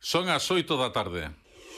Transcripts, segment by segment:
Son as 8 da tarde.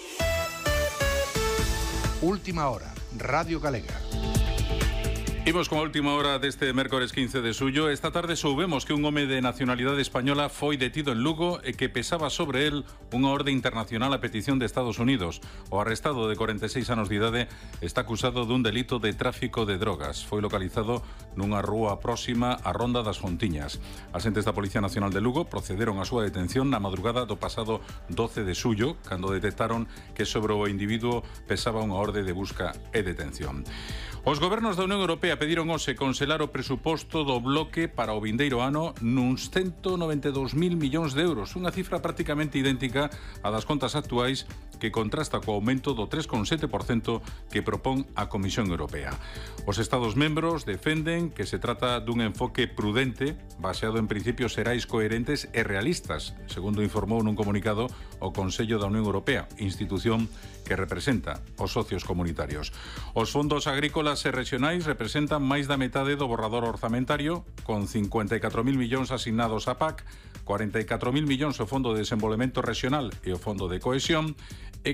Última hora, Radio Galega. Imos con a última hora deste mércores 15 de suyo. Esta tarde soubemos que un home de nacionalidade española foi detido en Lugo e que pesaba sobre él unha orde internacional a petición de Estados Unidos. O arrestado de 46 anos de idade está acusado dun delito de tráfico de drogas. Foi localizado nunha rúa próxima á Ronda das Fontiñas. Agentes da Policía Nacional de Lugo procederon á súa detención na madrugada do pasado 12 de suyo, cando detectaron que sobre o individuo pesaba unha orde de busca e detención. Os gobernos da Unión Europea pediron hoxe congelar o presuposto do bloque para o vindeiro ano nuns 192.000 millóns de euros, unha cifra prácticamente idéntica á das contas actuais, que contrasta co aumento do 3,7% que propón a Comisión Europea. Os Estados membros defenden que se trata dun enfoque prudente, baseado en principios xerais coherentes e realistas, segundo informou nun comunicado o Consello da Unión Europea, institución que representa os socios comunitarios. Os fondos agrícolas e regionais representan máis da metade do borrador orzamentario, con 54.000 millóns asignados á PAC, 44.000 millóns ao Fondo de Desenvolvemento Regional e o Fondo de Cohesión e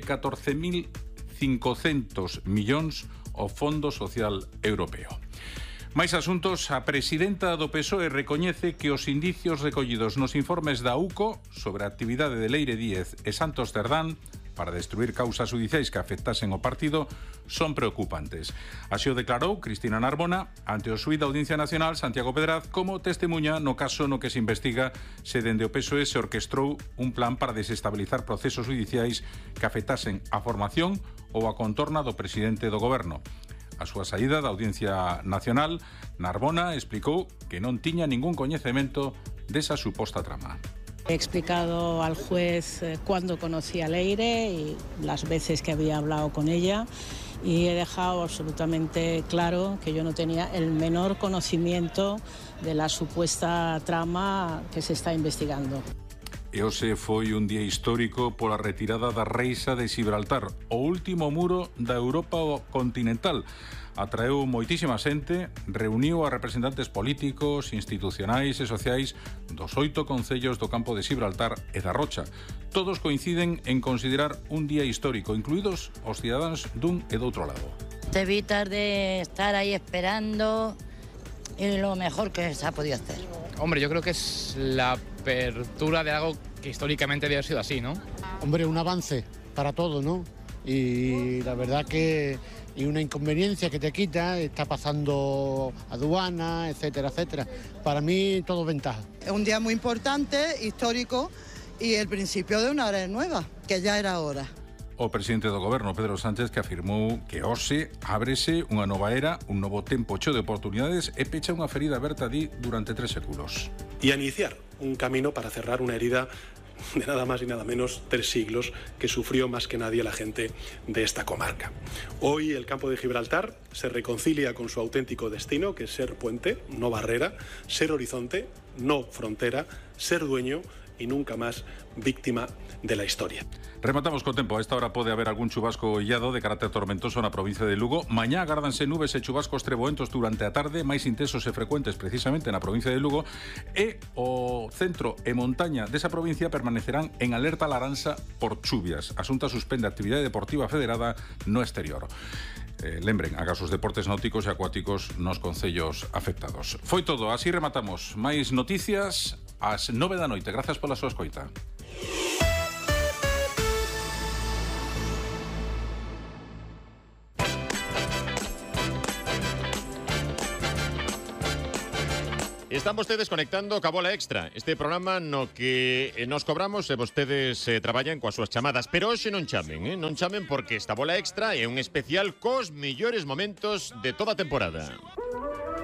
14.500 millóns ao Fondo Social Europeo. Máis asuntos, a presidenta do PSOE recoñece que os indicios recollidos nos informes da UCO sobre a actividade de Leire Díez e Santos Cerdán para destruir causas judiciais que afectasen o partido son preocupantes. Así o declarou Cristina Narbona ante o xuíz da Audiencia Nacional, Santiago Pedraz, como testemunha no caso no que se investiga se dende o PSOE se orquestrou un plan para desestabilizar procesos judiciais que afectasen a formación ou a contorna do presidente do goberno. A súa saída da Audiencia Nacional, Narbona explicou que non tiña ningún coñecemento desa suposta trama. He explicado al juez cuándo conocí a Leire y las veces que había hablado con ella y he dejado absolutamente claro que yo no tenía el menor conocimiento de la supuesta trama que se está investigando. E hoxe foi un día histórico pola retirada da Reixa de Gibraltar, o último muro da Europa continental. Atraeu moitísima xente, reuniu a representantes políticos, institucionais e sociais dos 8 concellos do campo de Gibraltar e da Rocha. Todos coinciden en considerar un día histórico, incluídos os cidadáns dun e do outro lado. Te evitas de estar ahí esperando y lo mejor que se ha podido hacer. Hombre, yo creo que es la apertura de algo que históricamente debe haber sido así, ¿no? Hombre, un avance para todo, ¿no? Y la verdad que y una inconveniencia que te quita, está pasando aduana, etcétera, etcétera. Para mí todo ventaja. Es un día muy importante, histórico y el principio de una era nueva, que ya era hora. O presidente do goberno, Pedro Sánchez, que afirmou que hoxe ábrese unha nova era, un novo tempo cheo de oportunidades e pecha unha ferida aberta di durante 3 séculos. Y a iniciar un camino para cerrar una herida de nada más y nada menos 3 siglos que sufrió más que nadie la gente de esta comarca. Hoy el campo de Gibraltar se reconcilia con su auténtico destino, que es ser puente, no barrera, ser horizonte, no frontera, ser dueño y nunca más víctima de la historia. Rematamos co tempo. A esta hora pode haber algún chubasco illado de carácter tormentoso na provincia de Lugo. Mañá agárdanse nubes e chubascos treboentos durante a tarde, máis intensos e frecuentes precisamente na provincia de Lugo, e o centro e montaña desa provincia permanecerán en alerta laranxa por chuvias. A Xunta suspende a actividade deportiva federada no exterior. Lembren, agás os deportes náuticos e acuáticos nos concellos afectados. Foi todo, así rematamos. Máis noticias ás 9 da noite. Grazas pola súa escoita. Están vostedes conectando ca Bola Extra, este programa no que nos cobramos e vostedes traballan coas súas chamadas, pero hoxe non chamen, non chamen porque esta Bola Extra é un especial cos mellores momentos de toda a temporada.